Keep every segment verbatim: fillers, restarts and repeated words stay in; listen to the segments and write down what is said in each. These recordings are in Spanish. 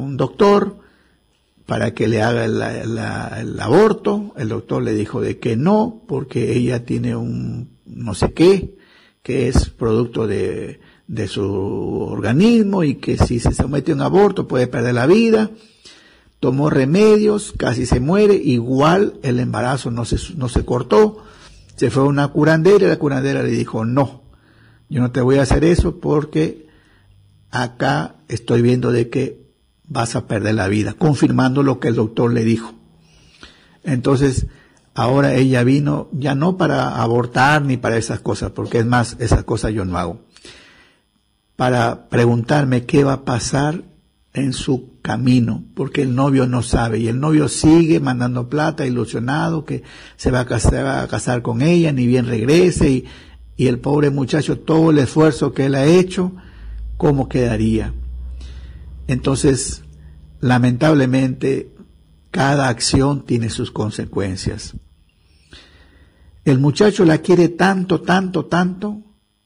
un doctor para que le haga el, la, el aborto. El doctor le dijo de que no, porque ella tiene un no sé qué, que es producto de, de su organismo y que si se somete a un aborto puede perder la vida. Tomó remedios, casi se muere, igual el embarazo no se, no se cortó. Se fue a una curandera y la curandera le dijo, no, yo no te voy a hacer eso porque acá estoy viendo de que vas a perder la vida, confirmando lo que el doctor le dijo. Entonces, ahora ella vino ya no para abortar ni para esas cosas, porque es más, esas cosas yo no hago, para preguntarme qué va a pasar en su camino, porque el novio no sabe, y el novio sigue mandando plata, ilusionado, que se va a casar, se va a casar con ella, ni bien regrese, y, y el pobre muchacho, todo el esfuerzo que él ha hecho, ¿cómo quedaría? Entonces, lamentablemente, cada acción tiene sus consecuencias. El muchacho la quiere tanto, tanto, tanto,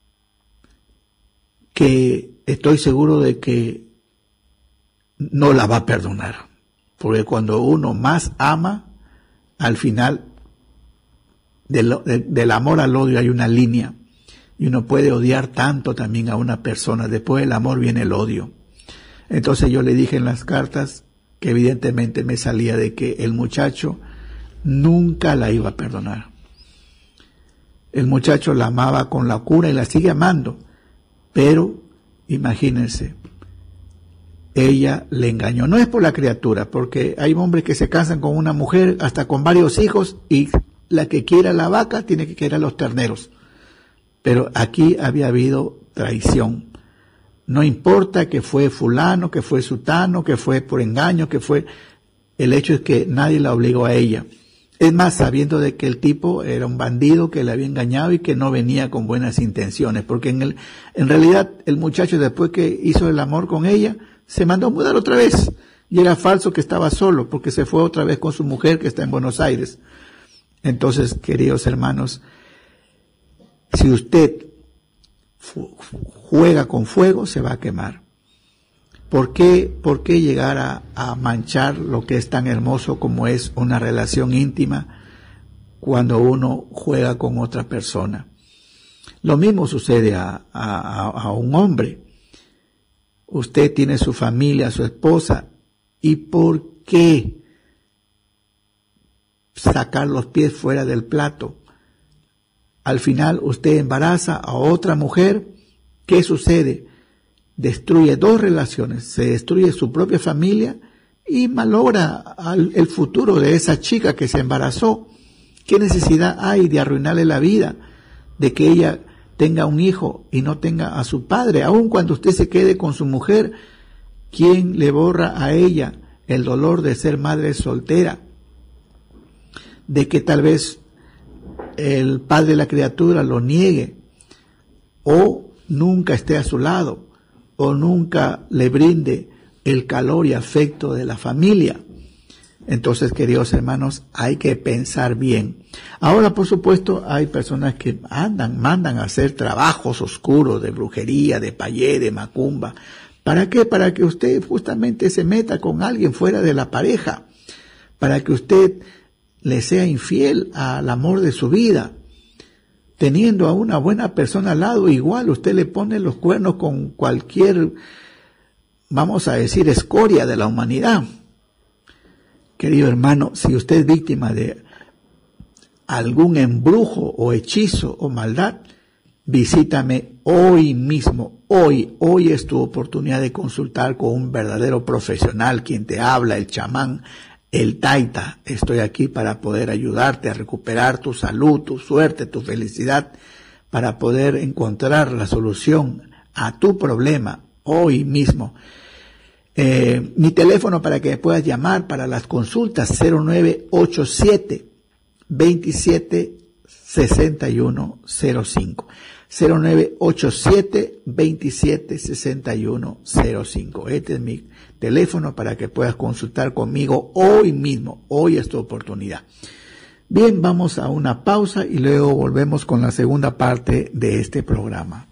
que estoy seguro de que no la va a perdonar. Porque cuando uno más ama, al final, del, del amor al odio hay una línea. Y uno puede odiar tanto también a una persona. Después del amor viene el odio. Entonces yo le dije en las cartas que evidentemente me salía de que el muchacho nunca la iba a perdonar. El muchacho la amaba con locura y la sigue amando. Pero, imagínense, ella le engañó. No es por la criatura, porque hay hombres que se casan con una mujer hasta con varios hijos y la que quiera la vaca tiene que querer a los terneros. Pero aquí había habido traición. No importa que fue fulano, que fue sutano, que fue por engaño, que fue... El hecho es que nadie la obligó a ella. Es más, sabiendo de que el tipo era un bandido que le había engañado y que no venía con buenas intenciones. Porque en, el, en realidad el muchacho, después que hizo el amor con ella, se mandó a mudar otra vez. Y era falso que estaba solo, porque se fue otra vez con su mujer que está en Buenos Aires. Entonces, queridos hermanos, si usted juega con fuego, se va a quemar. ¿Por qué, por qué llegar a, a manchar lo que es tan hermoso como es una relación íntima cuando uno juega con otra persona? Lo mismo sucede a, a, a un hombre. Usted tiene su familia, su esposa, ¿y por qué sacar los pies fuera del plato? Al final usted embaraza a otra mujer. ¿Qué sucede? Destruye dos relaciones, se destruye su propia familia y malogra el futuro de esa chica que se embarazó. ¿Qué necesidad hay de arruinarle la vida, de que ella tenga un hijo y no tenga a su padre? Aun cuando usted se quede con su mujer, ¿quién le borra a ella el dolor de ser madre soltera? De que tal vez el padre de la criatura lo niegue, o nunca esté a su lado, o nunca le brinde el calor y afecto de la familia. Entonces, queridos hermanos, hay que pensar bien. Ahora, por supuesto, hay personas que andan, mandan a hacer trabajos oscuros de brujería, de payé, de macumba. ¿Para qué? Para que usted justamente se meta con alguien fuera de la pareja, para que usted le sea infiel al amor de su vida. Teniendo a una buena persona al lado, igual usted le pone los cuernos con cualquier, vamos a decir, escoria de la humanidad. Querido hermano, si usted es víctima de algún embrujo o hechizo o maldad, visítame hoy mismo. Hoy, hoy es tu oportunidad de consultar con un verdadero profesional, quien te habla, el chamán, el taita. Estoy aquí para poder ayudarte a recuperar tu salud, tu suerte, tu felicidad, para poder encontrar la solución a tu problema hoy mismo. Eh, mi teléfono para que me puedas llamar para las consultas, cero nueve ocho siete, veintisiete, sesenta y uno cero cinco. cero nueve ocho siete, veintisiete, sesenta y uno cero cinco. Este es mi teléfono para que puedas consultar conmigo hoy mismo. Hoy es tu oportunidad. Bien, vamos a una pausa y luego volvemos con la segunda parte de este programa.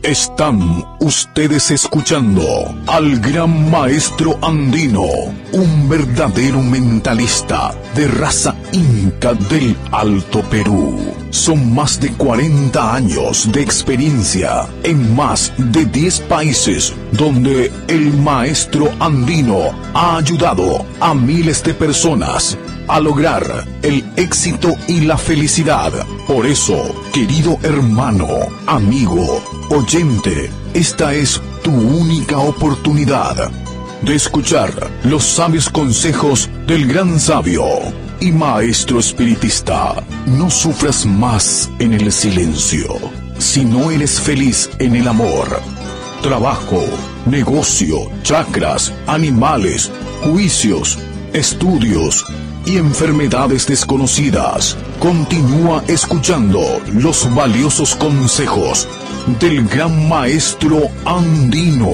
Están ustedes escuchando al gran maestro andino, un verdadero mentalista de raza inca del Alto Perú. Son más de cuarenta años de experiencia en más de diez países donde el maestro andino ha ayudado a miles de personas a lograr el éxito y la felicidad. Por eso, querido hermano, amigo, oyente, esta es tu única oportunidad de escuchar los sabios consejos del gran sabio y maestro espiritista. No sufras más en el silencio. Si no eres feliz en el amor, trabajo, negocio, chakras, animales, juicios, estudios y enfermedades desconocidas, continúa escuchando los valiosos consejos del gran maestro andino.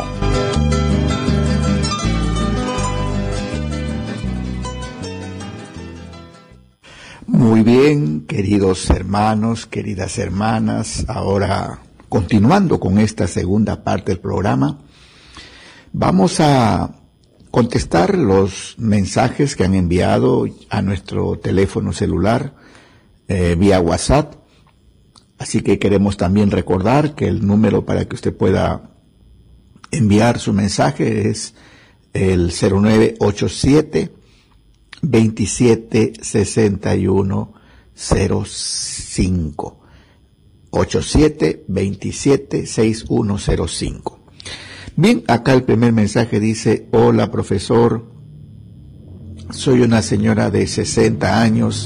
Muy bien, queridos hermanos, queridas hermanas, ahora continuando con esta segunda parte del programa, vamos a contestar los mensajes que han enviado a nuestro teléfono celular eh, vía WhatsApp. Así que queremos también recordar que el número para que usted pueda enviar su mensaje es el cero nueve ocho siete, veintisiete sesenta y uno cero cinco. ocho siete, veintisiete sesenta y uno cero cinco. Bien, acá el primer mensaje dice: hola profesor, soy una señora de sesenta años,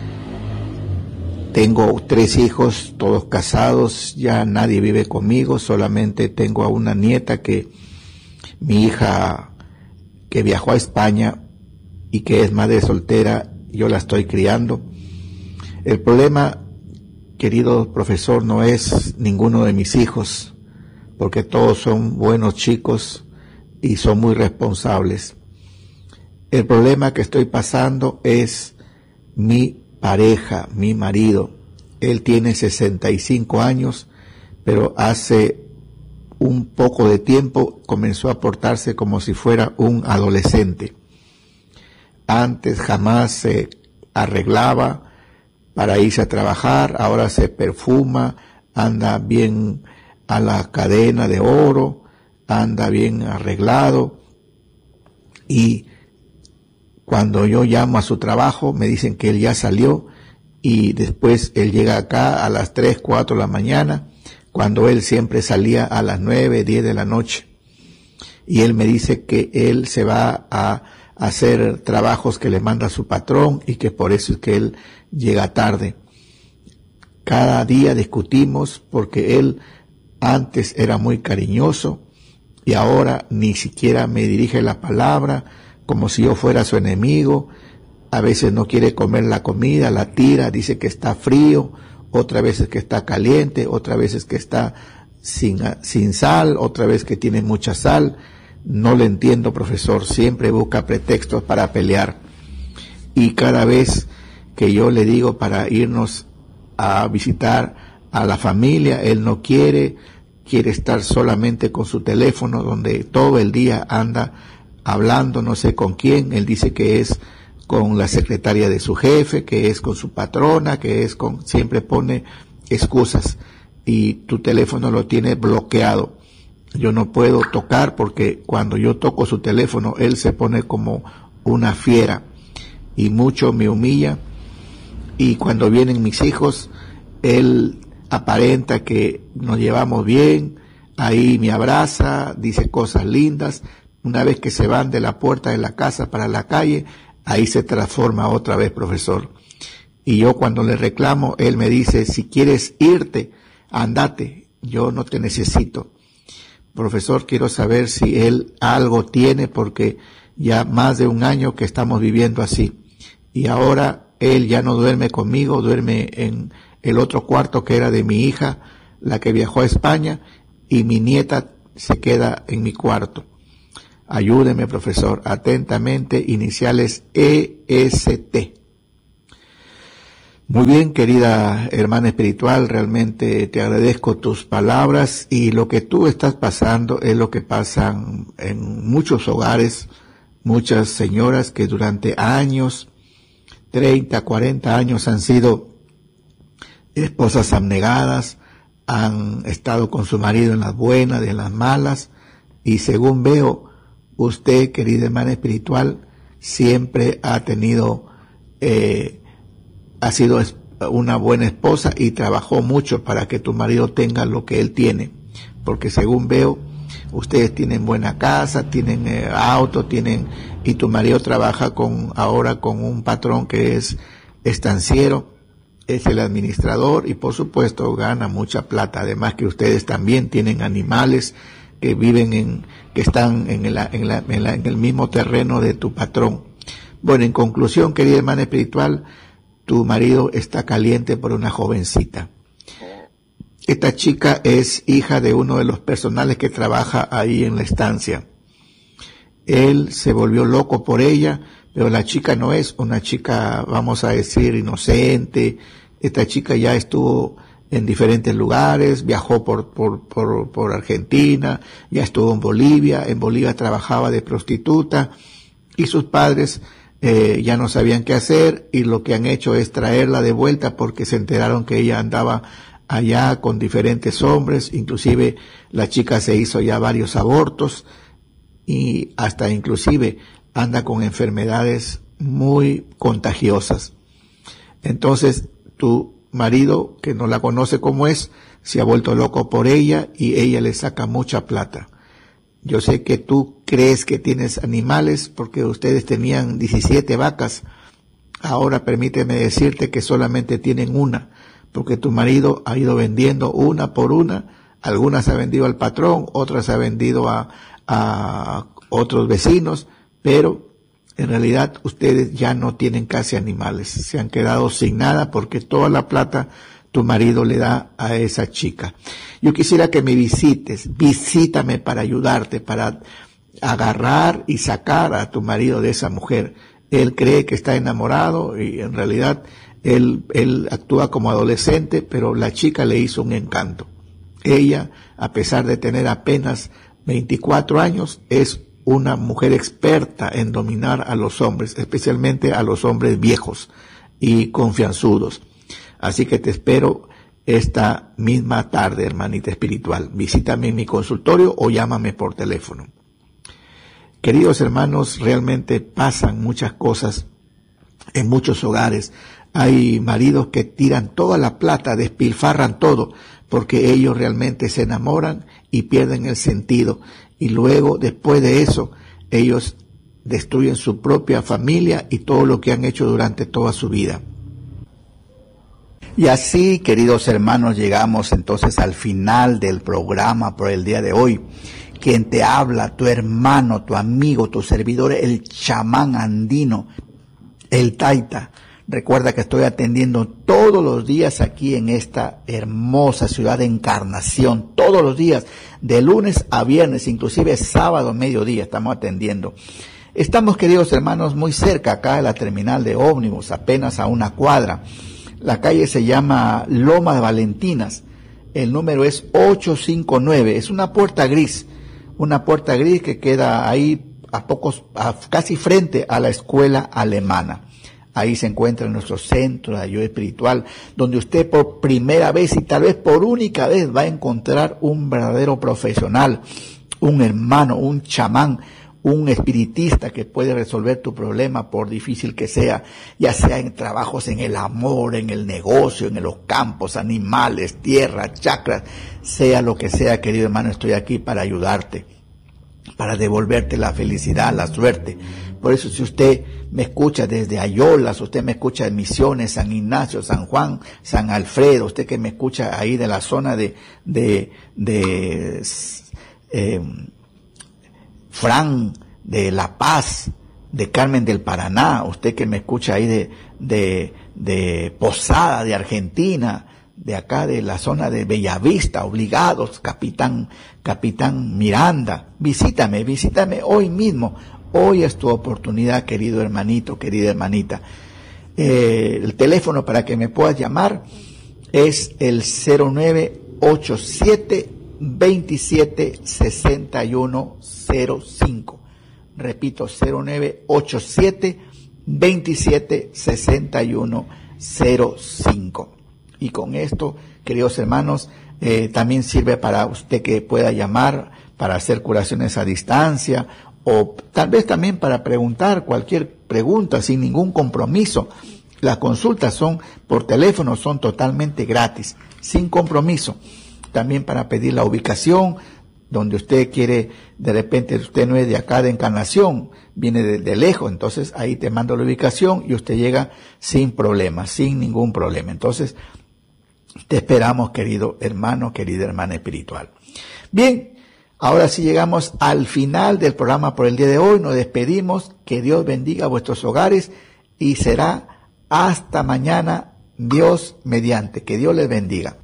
tengo tres hijos, todos casados, ya nadie vive conmigo, solamente tengo a una nieta que mi hija que viajó a España y que es madre soltera, yo la estoy criando. El problema, querido profesor, no es ninguno de mis hijos, porque todos son buenos chicos y son muy responsables. El problema que estoy pasando es mi pareja, mi marido. Él tiene sesenta y cinco años, pero hace un poco de tiempo comenzó a portarse como si fuera un adolescente. Antes jamás se arreglaba para irse a trabajar, ahora se perfuma, anda bien a la cadena de oro, anda bien arreglado, y cuando yo llamo a su trabajo me dicen que él ya salió, y después él llega acá a las tres, cuatro de la mañana, cuando él siempre salía a las nueve, diez de la noche, y él me dice que él se va a hacer trabajos que le manda su patrón y que por eso es que él llega tarde. Cada día discutimos porque él antes era muy cariñoso y ahora ni siquiera me dirige la palabra, como si yo fuera su enemigo. A veces no quiere comer la comida, la tira, dice que está frío, otra vez que está caliente, otra vez que está sin, sin sal, otra vez que tiene mucha sal. No le entiendo, profesor, siempre busca pretextos para pelear. Y cada vez que yo le digo para irnos a visitar a la familia, él no quiere, quiere estar solamente con su teléfono, donde todo el día anda hablando no sé con quién. Él dice que es con la secretaria de su jefe, que es con su patrona, que es con, siempre pone excusas, y tu teléfono lo tiene bloqueado. Yo no puedo tocar porque cuando yo toco su teléfono, él se pone como una fiera y mucho me humilla. Y cuando vienen mis hijos, él aparenta que nos llevamos bien, ahí me abraza, dice cosas lindas. Una vez que se van de la puerta de la casa para la calle, ahí se transforma otra vez, profesor. Y yo cuando le reclamo, él me dice: si quieres irte, andate, yo no te necesito. Profesor, quiero saber si él algo tiene, porque ya más de un año que estamos viviendo así. Y ahora él ya no duerme conmigo, duerme en el otro cuarto que era de mi hija, la que viajó a España, y mi nieta se queda en mi cuarto. Ayúdeme, profesor. Atentamente, iniciales E S T. Muy bien, querida hermana espiritual, realmente te agradezco tus palabras, y lo que tú estás pasando es lo que pasan en muchos hogares, muchas señoras que durante años, treinta, cuarenta años han sido esposas abnegadas, han estado con su marido en las buenas y en las malas, y según veo, usted, querida hermana espiritual, siempre ha tenido, eh, ha sido una buena esposa y trabajó mucho para que tu marido tenga lo que él tiene, porque según veo, ustedes tienen buena casa, tienen eh, auto, tienen, y tu marido trabaja con, ahora con un patrón que es estanciero, es el administrador, y por supuesto gana mucha plata. Además que ustedes también tienen animales que viven en, que están en, el, en, la, en, la, en el mismo terreno de tu patrón. Bueno, en conclusión, querida hermana espiritual, tu marido está caliente por una jovencita. Esta chica es hija de uno de los personales que trabaja ahí en la estancia. Él se volvió loco por ella, pero la chica no es una chica, vamos a decir, inocente. Esta chica ya estuvo en diferentes lugares, viajó por, por, por, por Argentina, ya estuvo en Bolivia, en Bolivia trabajaba de prostituta, y sus padres eh, ya no sabían qué hacer, y lo que han hecho es traerla de vuelta porque se enteraron que ella andaba allá con diferentes hombres, inclusive la chica se hizo ya varios abortos, y hasta inclusive anda con enfermedades muy contagiosas. Entonces, tu marido, que no la conoce como es, se ha vuelto loco por ella, y ella le saca mucha plata. Yo sé que tú crees que tienes animales porque ustedes tenían diecisiete vacas. Ahora permíteme decirte que solamente tienen una, porque tu marido ha ido vendiendo una por una. Algunas ha vendido al patrón, otras ha vendido a, a otros vecinos, pero en realidad ustedes ya no tienen casi animales, se han quedado sin nada porque toda la plata tu marido le da a esa chica. Yo quisiera que me visites, visítame para ayudarte, para agarrar y sacar a tu marido de esa mujer. Él cree que está enamorado y en realidad él, él actúa como adolescente, pero la chica le hizo un encanto. Ella, a pesar de tener apenas veinticuatro años, es una mujer experta en dominar a los hombres, especialmente a los hombres viejos y confianzudos. Así que te espero esta misma tarde, hermanita espiritual. Visítame en mi consultorio o llámame por teléfono. Queridos hermanos, realmente pasan muchas cosas en muchos hogares. Hay maridos que tiran toda la plata, despilfarran todo, porque ellos realmente se enamoran y pierden el sentido. Y luego, después de eso, ellos destruyen su propia familia y todo lo que han hecho durante toda su vida. Y así, queridos hermanos, llegamos entonces al final del programa por el día de hoy. Quien te habla, tu hermano, tu amigo, tu servidor, el chamán andino, el taita. Recuerda que estoy atendiendo todos los días aquí en esta hermosa ciudad de Encarnación, todos los días, de lunes a viernes, inclusive sábado, mediodía, estamos atendiendo. Estamos, queridos hermanos, muy cerca acá de la terminal de ómnibus, apenas a una cuadra. La calle se llama Loma de Valentinas, el número es ocho cinco nueve, es una puerta gris, una puerta gris que queda ahí a pocos, a, casi frente a la escuela alemana. Ahí se encuentra nuestro centro de ayuda espiritual, donde usted por primera vez y tal vez por única vez va a encontrar un verdadero profesional, un hermano, un chamán, un espiritista que puede resolver tu problema por difícil que sea, ya sea en trabajos en el amor, en el negocio, en los campos, animales, tierra, chakras, sea lo que sea, querido hermano, estoy aquí para ayudarte, para devolverte la felicidad, la suerte. Por eso, si usted me escucha desde Ayolas, usted me escucha de Misiones, San Ignacio, San Juan, San Alfredo, usted que me escucha ahí de la zona de, de, de, eh, Fran, de La Paz, de Carmen del Paraná, usted que me escucha ahí de, de, de Posada, de Argentina, de acá de la zona de Bellavista, obligados, Capitán, Capitán Miranda, visítame, visítame hoy mismo. Hoy es tu oportunidad, querido hermanito, querida hermanita. eh, el teléfono para que me puedas llamar es el cero nueve ocho siete, veintisiete, sesenta y uno cero cinco. Repito, cero nueve ocho siete, veintisiete, sesenta y uno cero cinco. Y con esto, queridos hermanos, eh, también sirve para usted que pueda llamar para hacer curaciones a distancia, o tal vez también para preguntar cualquier pregunta sin ningún compromiso. Las consultas son por teléfono, son totalmente gratis, sin compromiso. También para pedir la ubicación, donde usted quiere, de repente usted no es de acá de Encarnación, viene de, de lejos, entonces ahí te mando la ubicación y usted llega sin problema, sin ningún problema. Entonces, te esperamos, querido hermano, querida hermana espiritual. Bien, ahora sí llegamos al final del programa por el día de hoy. Nos despedimos. Que Dios bendiga vuestros hogares y será hasta mañana, Dios mediante. Que Dios les bendiga.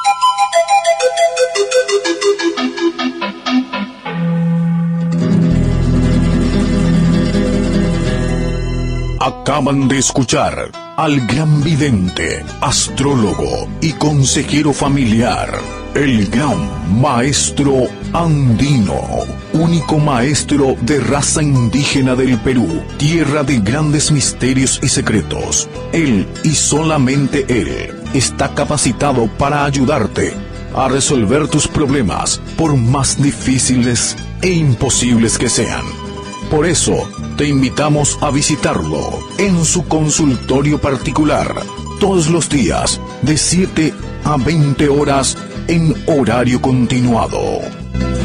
Acaban de escuchar al gran vidente, astrólogo y consejero familiar, el gran maestro andino, único maestro de raza indígena del Perú, tierra de grandes misterios y secretos. Él y solamente él está capacitado para ayudarte a resolver tus problemas, por más difíciles e imposibles que sean. Por eso, te invitamos a visitarlo en su consultorio particular, todos los días, de siete a veinte horas en horario continuado.